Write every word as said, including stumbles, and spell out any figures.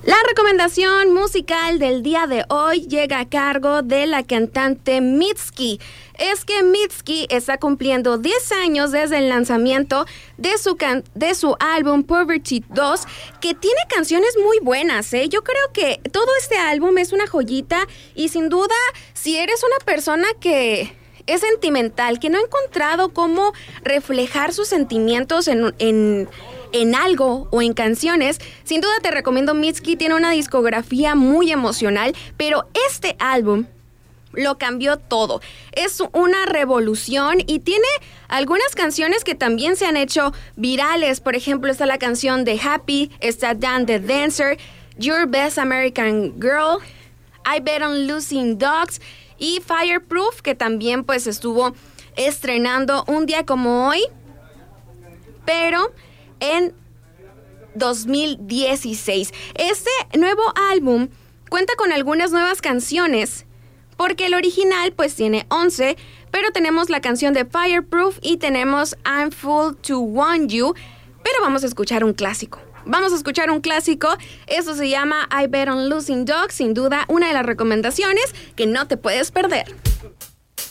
La recomendación musical del día de hoy llega a cargo de la cantante Mitski. Es que Mitski está cumpliendo diez años desde el lanzamiento de su, can- de su álbum Poverty dos, que tiene canciones muy buenas, ¿eh? Yo creo que todo este álbum es una joyita y sin duda, si eres una persona que es sentimental, que no ha encontrado cómo reflejar sus sentimientos en... en en algo o en canciones, sin duda te recomiendo Mitski. Tiene una discografía muy emocional, pero este álbum lo cambió todo. Es una revolución y tiene algunas canciones que también se han hecho virales. Por ejemplo, está la canción de Happy, está Dan the Dancer, Your Best American Girl, I Bet on Losing Dogs y Fireproof, que también pues estuvo estrenando un día como hoy, pero en dos mil dieciséis. Este nuevo álbum cuenta con algunas nuevas canciones, porque el original pues tiene once, pero tenemos la canción de Fireproof y tenemos I'm Full to Want You, pero vamos a escuchar un clásico. Vamos a escuchar un clásico, eso se llama I Bet on Losing Dogs, sin duda una de las recomendaciones que no te puedes perder.